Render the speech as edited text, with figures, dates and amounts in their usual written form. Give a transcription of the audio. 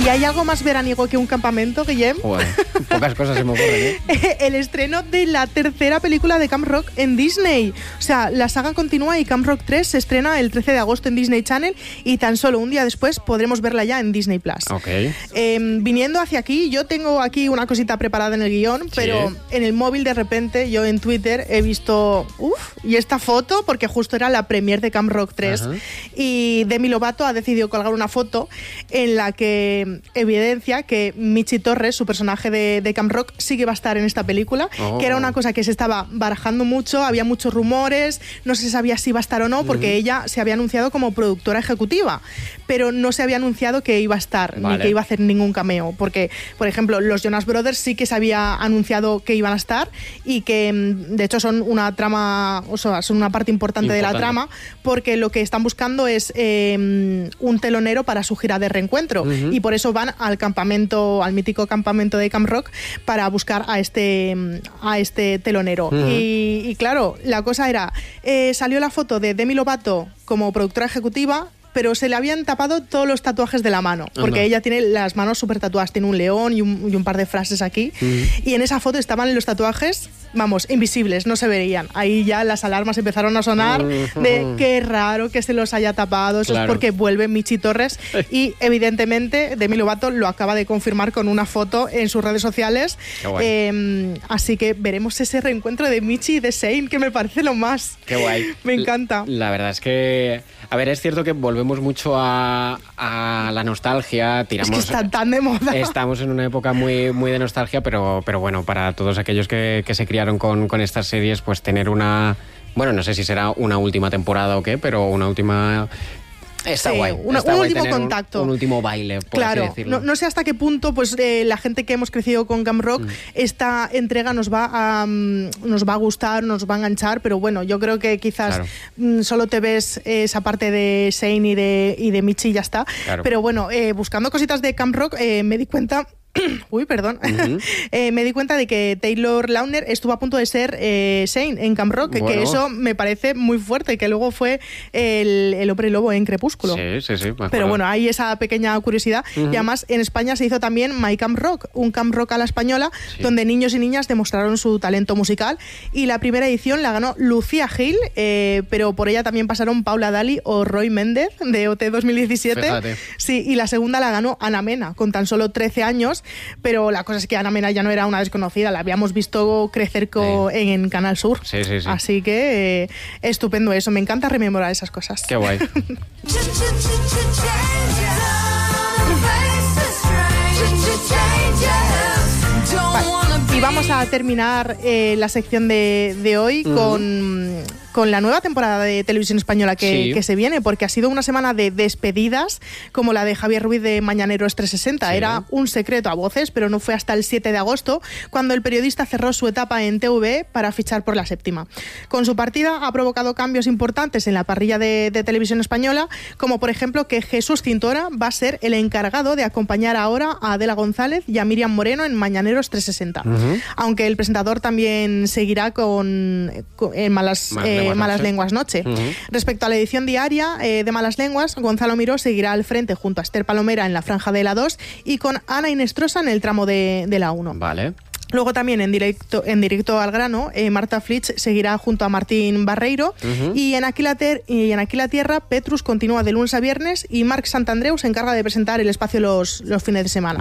¿Y hay algo más veraniego que un campamento, Guillem? Joder, pocas cosas se me ocurren, ¿eh? El estreno de la tercera película de Camp Rock en Disney. O sea, la saga continúa y Camp Rock 3 se estrena el 13 de agosto en Disney Channel y tan solo un día después podremos verla ya en Disney Plus. Ok. Viniendo hacia aquí, yo tengo aquí una cosita preparada en el guión, pero en el móvil de repente, yo en Twitter he visto, y esta foto, porque justo era la premier de Camp Rock 3, Ajá. y Demi Lovato ha decidido colgar una foto en la que evidencia que Michi Torres, su personaje de Camp Rock, sí que va a estar en esta película, que era una cosa que se estaba barajando mucho, había muchos rumores, no se sabía si iba a estar o no, porque ella se había anunciado como productora ejecutiva, pero no se había anunciado que iba a estar, ni que iba a hacer ningún cameo, porque, por ejemplo, los Jonas Brothers sí que se había anunciado que iban a estar y que, de hecho, son una trama, o sea, son una parte importante de la trama, porque lo que están buscando es un telonero para su gira de reencuentro, y por eso van al campamento, al mítico campamento de Camp Rock, para buscar a este telonero. Y claro, la cosa era, salió la foto de Demi Lovato como productora ejecutiva, pero se le habían tapado todos los tatuajes de la mano, porque ella tiene las manos súper tatuadas, tiene un león y un par de frases aquí, y en esa foto estaban los tatuajes, vamos, invisibles, no se veían. Ahí ya las alarmas empezaron a sonar de qué raro que se los haya tapado, eso es porque vuelve Michi Torres, y evidentemente Demi Lovato lo acaba de confirmar con una foto en sus redes sociales, así que veremos ese reencuentro de Michi y de Zayn, que me parece lo más. Qué guay. Me encanta. La verdad es que, a ver, es cierto que volvemos mucho a la nostalgia, tiramos. Es que está tan de moda. Estamos en una época muy, muy de nostalgia, pero bueno, para todos aquellos que se criaron con estas series, pues tener una, bueno, no sé si será una última temporada o qué, pero una última. Está guay. Un último contacto. Un último baile, por así decirlo. No sé hasta qué punto pues la gente que hemos crecido con Camp Rock, esta entrega nos va a gustar, nos va a enganchar, pero bueno, yo creo que quizás solo te ves esa parte de Zayn y de Michi y ya está. Claro. Pero bueno, buscando cositas de Camp Rock, me di cuenta... me di cuenta de que Taylor Lautner estuvo a punto de ser Zayn en Camp Rock, que eso me parece muy fuerte, que luego fue el hombre lobo en Crepúsculo. Sí. Pero bueno, hay esa pequeña curiosidad. Y además en España se hizo también My Camp Rock, un Camp Rock a la española, donde niños y niñas demostraron su talento musical, y la primera edición la ganó Lucía Gil, pero por ella también pasaron Paula Dali o Roy Méndez de OT 2017. Fíjate. Sí, y la segunda la ganó Ana Mena con tan solo 13 años, pero la cosa es que Ana Mena ya no era una desconocida, la habíamos visto crecer en Canal Sur. Sí. Así que estupendo eso, me encanta rememorar esas cosas. Qué guay. Y vamos a terminar la sección de hoy con la nueva temporada de Televisión Española que se viene, porque ha sido una semana de despedidas, como la de Javier Ruiz de Mañaneros 360. Era un secreto a voces, pero no fue hasta el 7 de agosto cuando el periodista cerró su etapa en TV para fichar por La Séptima. Con su partida ha provocado cambios importantes en la parrilla de Televisión Española, como por ejemplo que Jesús Cintora va a ser el encargado de acompañar ahora a Adela González y a Miriam Moreno en Mañaneros 360. Aunque el presentador también seguirá en Malas Lenguas Noche. Respecto a la edición diaria de Malas Lenguas, Gonzalo Miró seguirá al frente junto a Esther Palomera en la franja de la 2 y con Ana Inestrosa en el tramo de la 1. Vale. Luego también en directo al grano, Marta Flitsch seguirá junto a Martín Barreiro, y en Aquí la Tierra, Petrus continúa de lunes a viernes y Marc Santandreu se encarga de presentar el espacio los fines de semana.